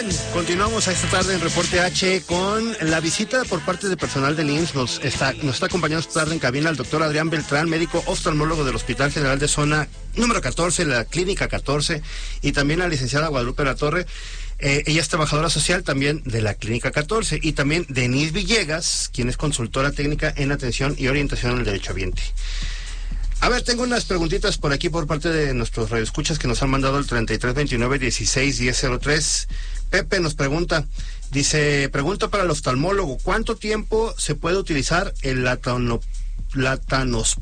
Continuamos a esta tarde en Reporte H con la visita por parte de personal del IMSS. Nos está acompañando esta tarde en cabina el doctor Adrián Beltrán, médico oftalmólogo del Hospital General de Zona número 14, la Clínica 14, y también la licenciada Guadalupe Latorre. Ella es trabajadora social también de la Clínica 14, y también Denise Villegas, quien es consultora técnica en atención y orientación al derechohabiente. A ver, tengo unas preguntitas por aquí por parte de nuestros radioescuchas que nos han mandado el 3329-161003. Pepe nos pregunta, dice, pregunta para el oftalmólogo, ¿cuánto tiempo se puede utilizar el latanoprost,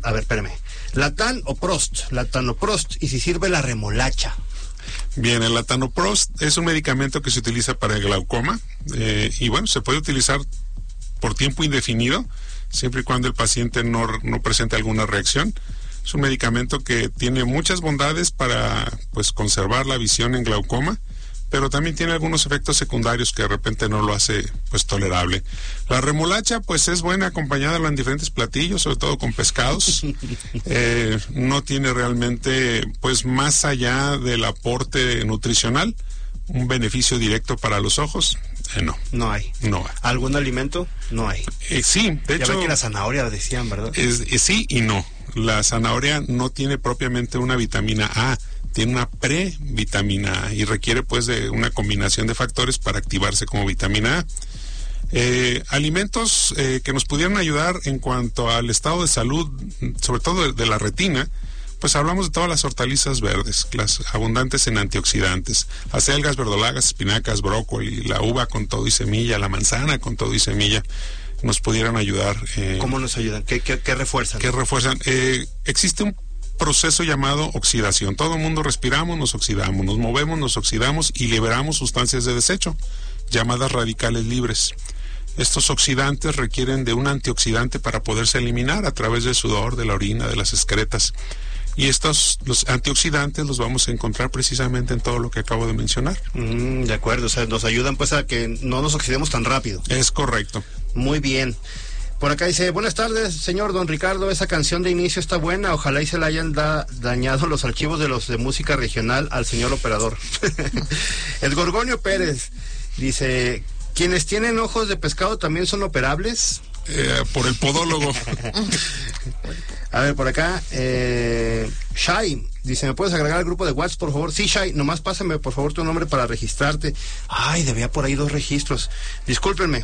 y si sirve la remolacha? Bien, el latanoprost es un medicamento que se utiliza para el glaucoma, y bueno, se puede utilizar por tiempo indefinido, siempre y cuando el paciente no presente alguna reacción. Es un medicamento que tiene muchas bondades para, pues, conservar la visión en glaucoma, pero también tiene algunos efectos secundarios que de repente no lo hace, pues, tolerable. La remolacha, pues, es buena acompañada en diferentes platillos, sobre todo con pescados. No tiene realmente, pues, más allá del aporte nutricional, un beneficio directo para los ojos. No hay. ¿Algún alimento? No hay. Sí, de hecho. Ya ve que la zanahoria decían, ¿verdad? Sí y no. La zanahoria no tiene propiamente una vitamina A, tiene una previtamina A y requiere, pues, de una combinación de factores para activarse como vitamina A. Alimentos que nos pudieran ayudar en cuanto al estado de salud, sobre todo de la retina. Pues hablamos de todas las hortalizas verdes, las abundantes en antioxidantes, acelgas, verdolagas, espinacas, brócoli, la uva con todo y semilla, la manzana con todo y semilla, nos pudieran ayudar. ¿Cómo nos ayudan? ¿Qué refuerzan? ¿Qué refuerzan? Existe un proceso llamado oxidación. Todo el mundo respiramos, nos oxidamos, nos movemos, nos oxidamos y liberamos sustancias de desecho, llamadas radicales libres. Estos oxidantes requieren de un antioxidante para poderse eliminar a través del sudor, de la orina, de las excretas. Y los antioxidantes los vamos a encontrar precisamente en todo lo que acabo de mencionar. De acuerdo, o sea, nos ayudan, pues, a que no nos oxidemos tan rápido. Es correcto. Muy bien. Por acá dice, buenas tardes, señor don Ricardo, esa canción de inicio está buena, ojalá y se le hayan dañado los archivos de los de música regional al señor operador. El Gorgonio Pérez dice, ¿quienes tienen ojos de pescado también son operables? Por el podólogo. A ver, por acá, Shai dice, ¿me puedes agregar al grupo de WhatsApp, por favor? Sí, Shai, nomás pásame, por favor, tu nombre para registrarte. Ay, debía por ahí 2 registros. Discúlpenme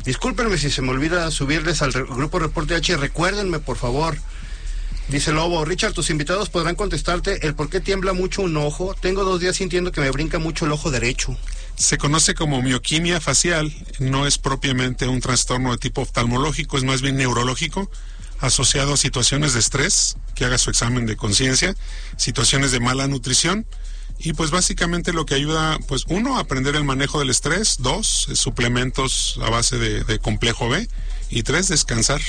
si se me olvida subirles al grupo Reporte H, recuérdenme, por favor. Dice Lobo, Richard, tus invitados podrán contestarte el por qué tiembla mucho un ojo. Tengo 2 días sintiendo que me brinca mucho el ojo derecho. Se conoce como mioquimia facial, no es propiamente un trastorno de tipo oftalmológico, es más bien neurológico, asociado a situaciones de estrés, que haga su examen de conciencia, situaciones de mala nutrición, y pues básicamente lo que ayuda, pues 1, a aprender el manejo del estrés, 2, suplementos a base de complejo B, y 3, descansar.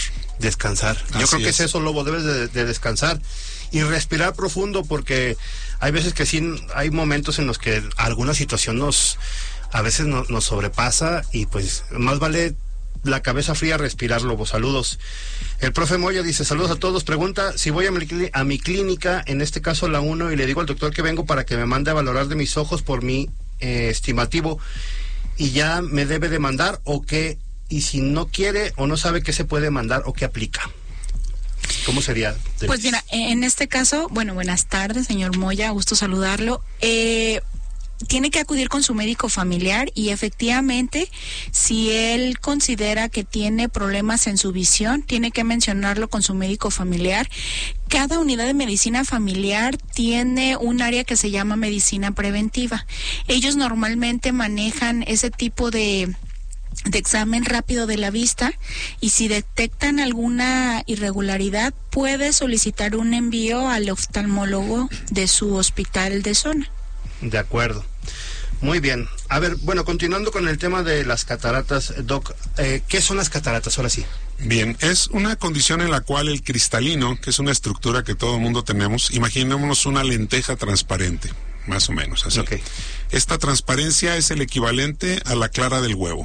Yo creo que es eso, Lobo, debes de descansar y respirar profundo, porque hay veces que sí, hay momentos en los que alguna situación a veces nos sobrepasa, y pues más vale la cabeza fría, respirar, Lobo. Saludos. El profe Moya dice, saludos a todos, pregunta si voy a mi clínica, en este caso la 1, y le digo al doctor que vengo para que me mande a valorar de mis ojos por mi estimativo, y ya me debe de mandar, o qué, y si no quiere o no sabe qué se puede mandar o qué aplica. ¿Cómo sería? Pues mira, en este caso, bueno, buenas tardes, señor Moya, gusto saludarlo. Tiene que acudir con su médico familiar, y efectivamente, si él considera que tiene problemas en su visión, tiene que mencionarlo con su médico familiar. Cada unidad de medicina familiar tiene un área que se llama medicina preventiva. Ellos normalmente manejan ese tipo de examen rápido de la vista, y si detectan alguna irregularidad, puede solicitar un envío al oftalmólogo de su hospital de zona. De acuerdo. Muy bien. A ver, bueno, continuando con el tema de las cataratas, Doc, ¿qué son las cataratas ahora sí? Bien, es una condición en la cual el cristalino, que es una estructura que todo el mundo tenemos, imaginémonos una lenteja transparente, más o menos así. Okay. Esta transparencia es el equivalente a la clara del huevo.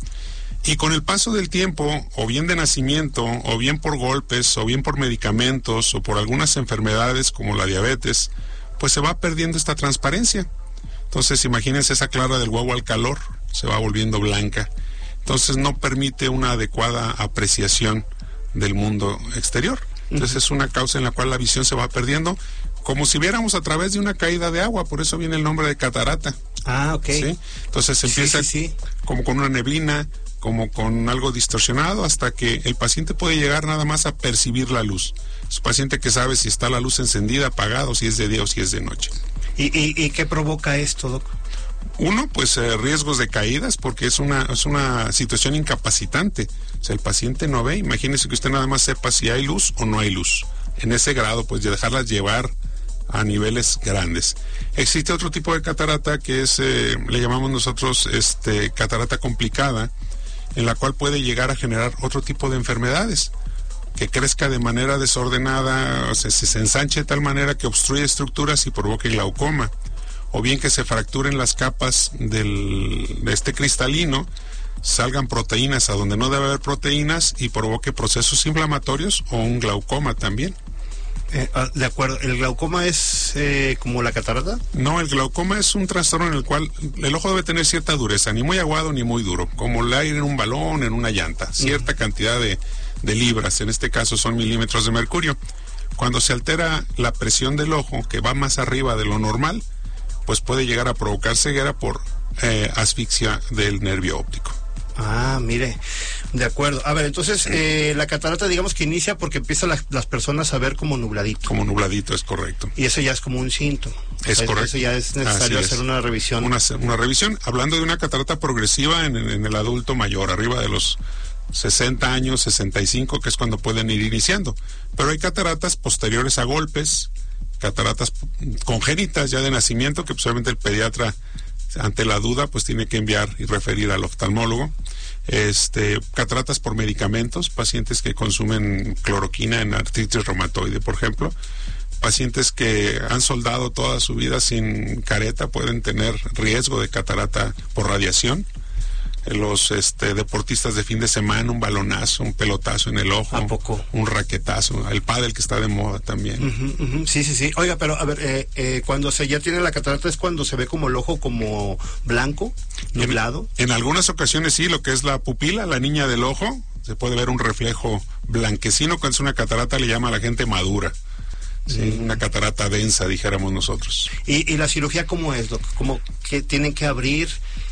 Y con el paso del tiempo, o bien de nacimiento, o bien por golpes, o bien por medicamentos, o por algunas enfermedades como la diabetes, pues se va perdiendo esta transparencia. Entonces imagínense esa clara del huevo al calor, se va volviendo blanca. Entonces no permite una adecuada apreciación del mundo exterior. Entonces es una causa en la cual la visión se va perdiendo, como si viéramos a través de una caída de agua, por eso viene el nombre de catarata. Ah, ok. ¿Sí? Entonces empieza como con una neblina, como con algo distorsionado, hasta que el paciente puede llegar nada más a percibir la luz. Es un paciente que sabe si está la luz encendida, apagada, o si es de día o si es de noche. ¿Y qué provoca esto, doc? Uno, pues riesgos de caídas, porque es una situación incapacitante. O sea, el paciente no ve. Imagínese que usted nada más sepa si hay luz o no hay luz. En ese grado, pues, de dejarlas llevar a niveles grandes. Existe otro tipo de catarata que es, le llamamos nosotros, catarata complicada, en la cual puede llegar a generar otro tipo de enfermedades, que crezca de manera desordenada, o sea, se ensanche de tal manera que obstruye estructuras y provoque glaucoma, o bien que se fracturen las capas de este cristalino, salgan proteínas a donde no debe haber proteínas y provoque procesos inflamatorios o un glaucoma también. De acuerdo, ¿el glaucoma es como la catarata? No, el glaucoma es un trastorno en el cual el ojo debe tener cierta dureza, ni muy aguado ni muy duro, como el aire en un balón, en una llanta, cierta cantidad de libras, en este caso son milímetros de mercurio. Cuando se altera la presión del ojo, que va más arriba de lo normal, pues puede llegar a provocar ceguera por asfixia del nervio óptico. Ah, mire, de acuerdo. A ver, entonces la catarata, digamos que inicia porque empiezan las personas a ver como nubladito. Como nubladito, es correcto. Y eso ya es como un síntoma. Es correcto. Eso ya es necesario hacer una revisión. Una revisión, hablando de una catarata progresiva en el adulto mayor, arriba de los 60 años, 65, que es cuando pueden ir iniciando. Pero hay cataratas posteriores a golpes, cataratas congénitas ya de nacimiento, que posiblemente el pediatra, ante la duda, pues tiene que enviar y referir al oftalmólogo. Cataratas por medicamentos, pacientes que consumen cloroquina en artritis reumatoide, por ejemplo. Pacientes que han soldado toda su vida sin careta pueden tener riesgo de catarata por radiación. Los deportistas de fin de semana, un balonazo, un pelotazo en el ojo. ¿A poco? Un raquetazo, el pádel que está de moda también. Sí. Oiga, pero a ver, cuando ya tiene la catarata es cuando se ve como el ojo como blanco, nublado. En algunas ocasiones sí, lo que es la pupila, la niña del ojo, se puede ver un reflejo blanquecino. Cuando es una catarata le llama a la gente madura. Sí, una catarata densa, dijéramos nosotros. ¿Y la cirugía cómo es, doc? ¿Cómo que tienen que abrir?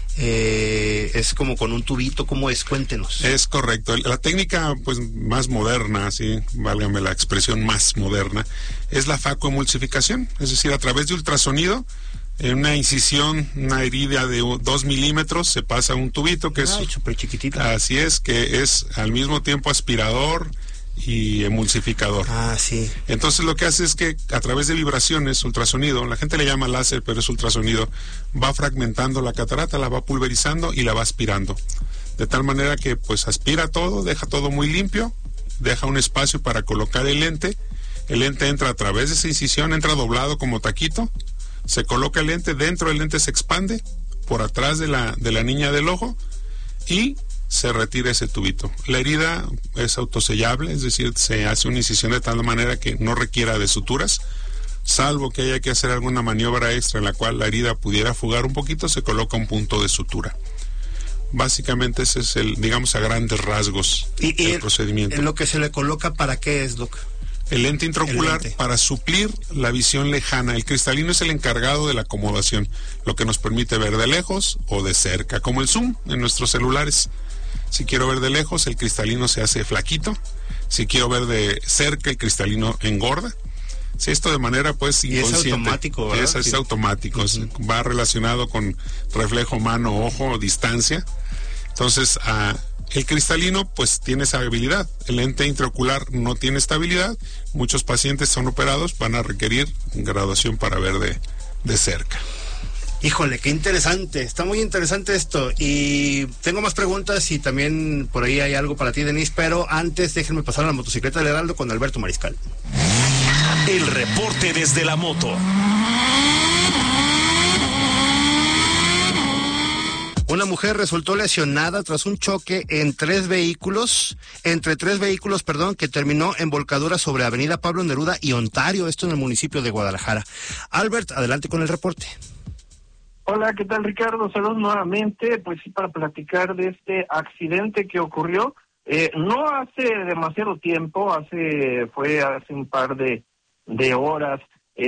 Es como con un tubito, ¿cómo es? Cuéntenos. Es correcto. La técnica pues más moderna, sí, válgame la expresión más moderna, es la facoemulsificación, es decir, a través de ultrasonido, en una incisión, una herida de 2 milímetros, se pasa un tubito que es súper chiquitita. Así es, que es al mismo tiempo aspirador y emulsificador. Ah, sí. Entonces lo que hace es que a través de vibraciones, ultrasonido, la gente le llama láser, pero es ultrasonido, va fragmentando la catarata, la va pulverizando y la va aspirando. De tal manera que pues aspira todo, deja todo muy limpio, deja un espacio para colocar el lente entra a través de esa incisión, entra doblado como taquito, se coloca el lente, dentro del lente se expande, por atrás de la niña del ojo, y se retira ese tubito. La herida es autosellable, es decir, se hace una incisión de tal manera que no requiera de suturas, salvo que haya que hacer alguna maniobra extra en la cual la herida pudiera fugar un poquito, se coloca un punto de sutura. Básicamente ese es digamos a grandes rasgos, el procedimiento. ¿Lo que se le coloca para qué es, doc? El lente intraocular para suplir la visión lejana. El cristalino es el encargado de la acomodación, lo que nos permite ver de lejos o de cerca, como el zoom en nuestros celulares. Si quiero ver de lejos, el cristalino se hace flaquito. Si quiero ver de cerca, el cristalino engorda. Si esto de manera pues inconsciente. Y es automático, ¿verdad? Es automático. Va relacionado con reflejo mano-ojo, distancia. Entonces, el cristalino pues tiene esa habilidad. El lente intraocular no tiene estabilidad. Muchos pacientes son operados, van a requerir graduación para ver de cerca. Híjole, qué interesante, está muy interesante esto, y tengo más preguntas y también por ahí hay algo para ti, Denise, pero antes déjenme pasar a la motocicleta del Heraldo con Alberto Mariscal. El reporte desde la moto. Una mujer resultó lesionada tras un choque entre tres vehículos, que terminó en volcadura sobre Avenida Pablo Neruda y Ontario, esto en el municipio de Guadalajara. Albert, adelante con el reporte. Hola, ¿qué tal, Ricardo? Saludos nuevamente, pues sí, para platicar de este accidente que ocurrió, no hace demasiado tiempo, fue hace un par de horas,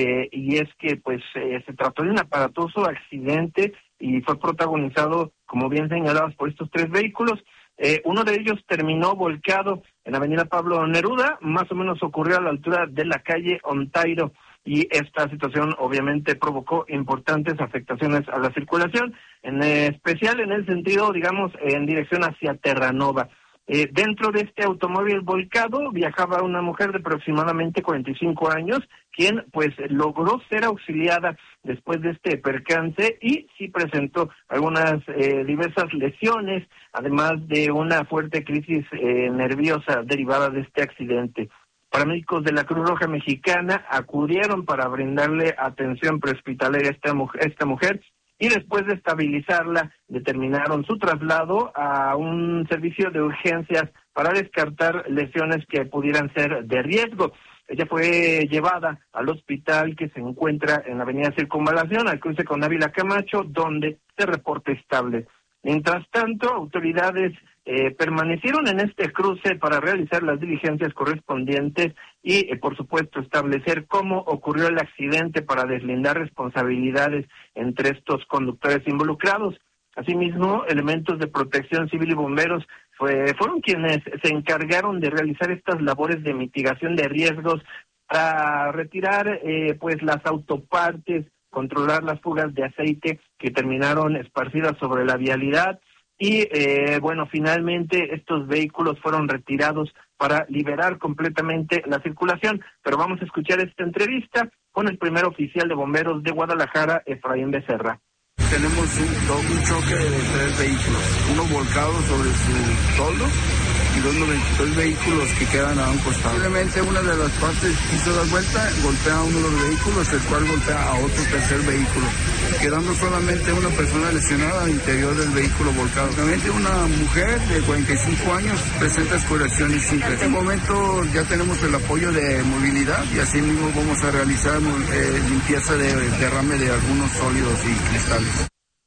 y es que pues se trató de un aparatoso accidente y fue protagonizado, como bien señalabas, por estos 3 vehículos. Uno de ellos terminó volcado en la avenida Pablo Neruda, más o menos ocurrió a la altura de la calle Ontairo, y esta situación obviamente provocó importantes afectaciones a la circulación, en especial en el sentido, digamos, en dirección hacia Terranova. Dentro de este automóvil volcado viajaba una mujer de aproximadamente 45 años, quien pues logró ser auxiliada después de este percance y sí presentó algunas diversas lesiones, además de una fuerte crisis nerviosa derivada de este accidente. Paramédicos de la Cruz Roja Mexicana acudieron para brindarle atención prehospitalaria a esta mujer, y después de estabilizarla, determinaron su traslado a un servicio de urgencias para descartar lesiones que pudieran ser de riesgo. Ella fue llevada al hospital que se encuentra en la avenida Circunvalación, al cruce con Ávila Camacho, donde se reporta estable. Mientras tanto, autoridades permanecieron en este cruce para realizar las diligencias correspondientes y, por supuesto, establecer cómo ocurrió el accidente para deslindar responsabilidades entre estos conductores involucrados. Asimismo, elementos de protección civil y bomberos fueron quienes se encargaron de realizar estas labores de mitigación de riesgos para retirar pues las autopartes, controlar las fugas de aceite que terminaron esparcidas sobre la vialidad y bueno, finalmente estos vehículos fueron retirados para liberar completamente la circulación. Pero vamos a escuchar esta entrevista con el primer oficial de bomberos de Guadalajara, Efraín Becerra. Tenemos un choque de 3 vehículos, uno volcado sobre su toldo y 2 vehículos que quedan a un costado. Simplemente una de las partes quiso dar vuelta, golpea a uno de los vehículos, el cual golpea a otro tercer vehículo, quedando solamente una persona lesionada al interior del vehículo volcado. Realmente una mujer de 45 años presenta escoriaciones simples. En este momento ya tenemos el apoyo de movilidad y así mismo vamos a realizar limpieza de derrame de algunos sólidos y cristales.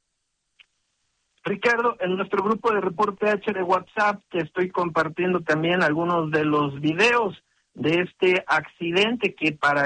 Ricardo, en nuestro grupo de Reporte H de WhatsApp te estoy compartiendo también algunos de los videos de este accidente que para